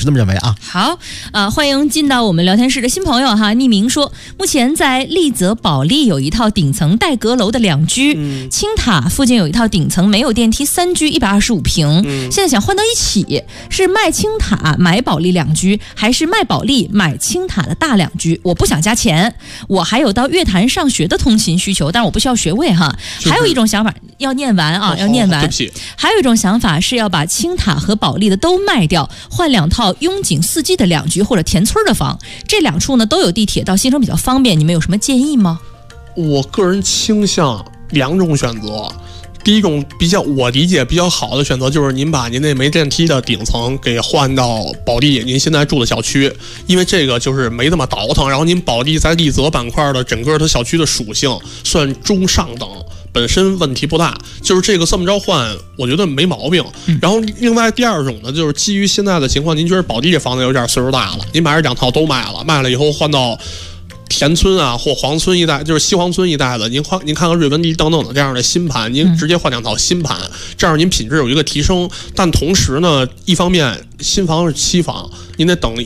这么认为啊。 好，欢迎进到我们聊天室的新朋友哈，匿名说，目前在丽泽保利有一套顶层带阁楼的2居，青塔附近有一套顶层没有电梯3居125平，现在想换到一起，是卖青塔买保利2居，还是卖保利买青塔的大2居？我不想加钱，我还有到乐坛上学的通勤需求，但是我不需要学位哈。还有一种想法，要念完啊，要念完。 对不起。 还有一种想法是要把青塔和保利的都卖掉，换2套拥景4季的2居或者田村的房。这2处呢都有地铁，到新城比较方便。你们有什么建议吗？ 我个人倾向2种选择。第一种我理解比较好的选择就是您把您那没电梯的顶层给换到保利您现在住的小区，因为这个就是没那么倒腾，然后您保利在丽泽板块的整个它小区的属性算中上等，本身问题不大，就是这么着换我觉得没毛病。然后另外第2种呢，就是基于现在的情况，您觉得保利这房子有点岁数大了，您把这2套都卖了以后换到田村啊或黄村一带，就是西黄村一带的，您看看瑞文迪等等的这样的新盘，您直接换2套新盘，这样您品质有一个提升。但同时呢，一方面新房是期房，您得等